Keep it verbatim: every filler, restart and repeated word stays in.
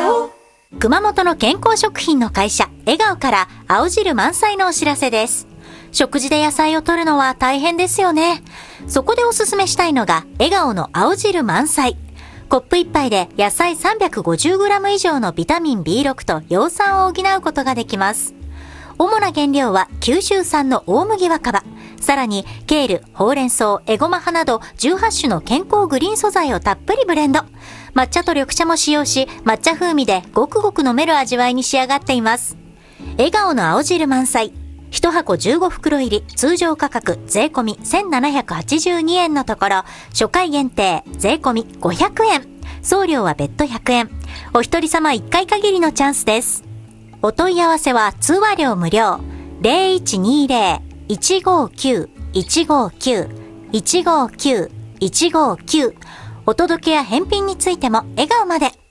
顔。熊本の健康食品の会社笑顔から青汁満載のお知らせです。食事で野菜を摂るのは大変ですよね。そこでおすすめしたいのが笑顔の青汁満載。コップ一杯で野菜 さんびゃくごじゅうグラム 以上のビタミン ビーろく と葉酸を補うことができます。主な原料は九州産の大麦若葉、さらにケール、ほうれん草、エゴマ葉などじゅうはち種の健康グリーン素材をたっぷりブレンド。抹茶と緑茶も使用し、抹茶風味でごくごく飲める味わいに仕上がっています。笑顔の青汁満載。いちはこじゅうごふくろ入り、通常価格税込みせんななひゃくはちじゅうにえんのところ、初回限定税込みごひゃくえん。送料は別途ひゃくえん。お一人様いっかい限りのチャンスです。お問い合わせは通話料無料。ゼロいちにゼロ いちごきゅう いちごきゅう いちごきゅう いちごきゅう。お届けや返品についても笑顔まで。